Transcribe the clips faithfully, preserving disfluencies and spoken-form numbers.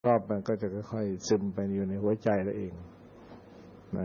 รอบมันก็จะค่อยๆซึมไปอยู่ในหัวใจเราเองนะ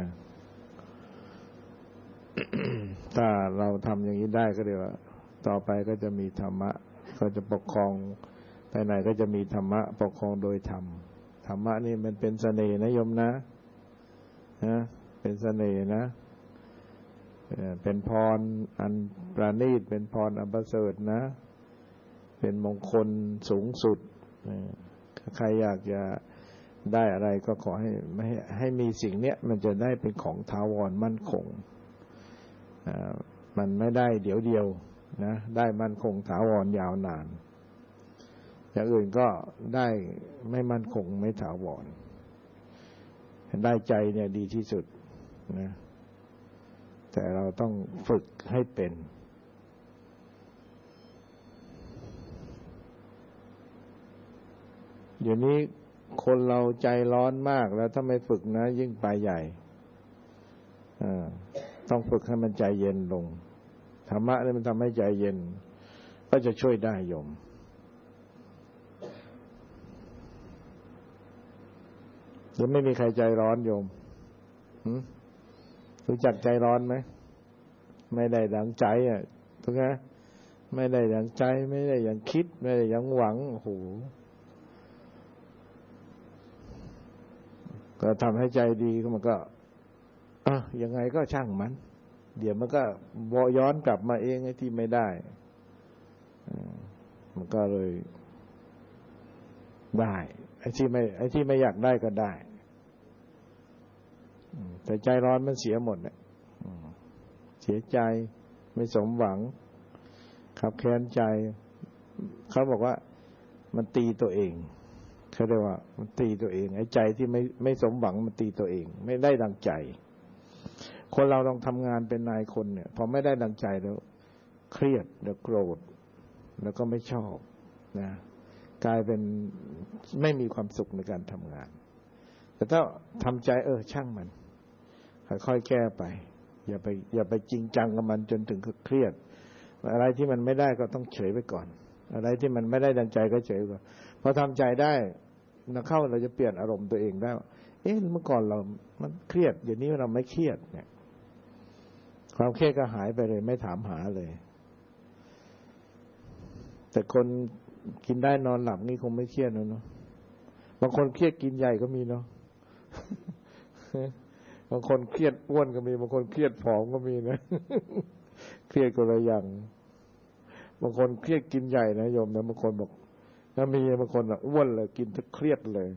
ถ้าเราทำอย่างนี้ได้ก็เดี๋ยวต่อไปก็จะมีธรรมะก็จะปกครองไปไหนก็จะมีธรรมะปกครองโดยธรรมธรรมะนี่มันเป็นเสน่ห์นะโยมนะนะเป็นเสน่ห์นะเป็นพรอันประณีตเป็นพรอันประเสริฐนะเป็นมงคลสูงสุดใครอยากจะได้อะไรก็ขอให้ไม่ให้มีสิ่งเนี้ยมันจะได้เป็นของถาวรมั่นคงมันไม่ได้เดี๋ยวเดียวนะได้มั่นคงถาวรยาวนานอย่างอื่นก็ได้ไม่มั่นคงไม่ถาวรได้ใจเนี่ยดีที่สุดนะแต่เราต้องฝึกให้เป็นเดี๋ยวนี้คนเราใจร้อนมากแล้วถ้าไม่ฝึกนะยิ่งไปใหญ่ต้องฝึกให้มันใจเย็นลงธรรมะนี่มันทำให้ใจเย็นก็จะช่วยได้โยมหรือไม่มีใครใจร้อนโยมรู้จักใจร้อนไหมไม่ได้ดังใจอ่ะถูกไหมไม่ได้ดังใจไม่ได้อย่างคิดไม่ได้อย่างหวังโอ้โหก็ทำให้ใจดีก็มันก็อ่ะยังไงก็ช่างมันเดี๋ยวมันก็ย้อนกลับมาเองไอ้ที่ไม่ได้มันก็เลยได้ไอ้ที่ไม่ไอ้ที่ไม่อยากได้ก็ได้แต่ใจร้อนมันเสียหมดเนี่ยเสียใจไม่สมหวังขับแค้นใจเขาบอกว่ามันตีตัวเองเขาเรียกว่ามันตีตัวเองไอ้ใจที่ไม่ไม่สมหวังมันตีตัวเองไม่ได้ดังใจคนเราต้องทำงานเป็นนายคนเนี่ยพอไม่ได้ดังใจแล้วเครียดแล้วโกรธแล้วก็ไม่ชอบนะกลายเป็นไม่มีความสุขในการทำงานแต่ถ้าทำใจเออช่างมันค่อยๆแก้ไปอย่าไปอย่าไปจริงจังกับมันจนถึงเครียดอะไรที่มันไม่ได้ก็ต้องเฉยไปก่อนอะไรที่มันไม่ได้ดังใจก็เฉยก่อนพอทำใจได้นะเข้าเราจะเปลี่ยนอารมณ์ตัวเองได้เอ๊ะเมื่อก่อนเรามันเครียดเดี๋ยวนี้เราไม่เครียดเนี่ยความเครียดก็หายไปเลยไม่ถามหาเลยแต่คนกินได้นอนหลับนี่คงไม่เครียดเนาะบางคนเครียดกินใหญ่ก็มีเนาะ บางคนเครียดอ้วนก็มีบางคนเครียดผอมก็มีนะ เครียดคนละอย่างบางคนเครียดกินใหญ่นะโยมนะบางคนบอกถ้ามีบางคนอ่ะอ้วนเลยกินทั้งเครียดเลย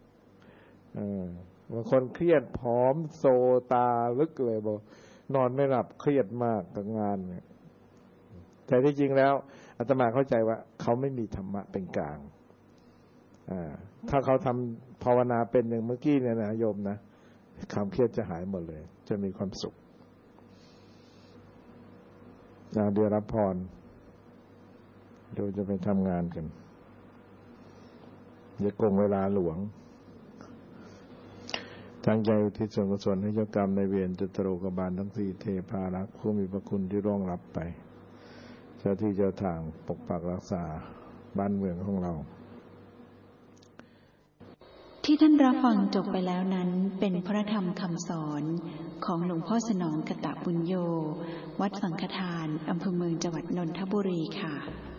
บางคนเครียดผอมโซตาลึกเลยบอกนอนไม่หลับเครียดมากกับงานเนี่ยแต่ที่จริงแล้วอาตมาเข้าใจว่าเขาไม่มีธรรมะเป็นกลางถ้าเขาทำภาวนาเป็นอย่างเมื่อกี้เนี่ยนะโยมนะความเครียดจะหายหมดเลยจะมีความสุขเดี๋ยวรับพรเดี๋ยวจะไปทำงานกันอย่าโกงเวลาหลวงตั้งใจอุทิศส่วนกุศลให้เจ้ากรรมในเวรจตุโลกบาลทั้งสี่เทพารักษ์ผู้มีพระคุณที่ร่วงรับไปเจ้าที่เจ้าทางปกปักรักษาบ้านเมืองของเราที่ท่านรับฟังจบไปแล้วนั้นเป็นพระธรรมคำสอนของหลวงพ่อสนองกตบุญโยวัดสังฆทานอำเภอเมืองจังหวัดนนทบุรีค่ะ